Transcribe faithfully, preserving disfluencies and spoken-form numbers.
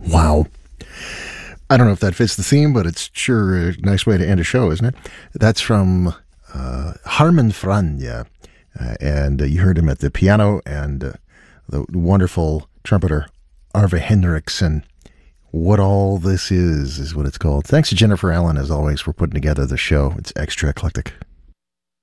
Wow. I don't know if that fits the theme, but it's sure a nice way to end a show, isn't it? That's from uh, Harman Franja. Uh, and uh, you heard him at the piano and uh, the wonderful trumpeter Arve Henriksen. What All This Is, is what it's called. Thanks to Jennifer Allen, as always, for putting together the show. It's extra eclectic.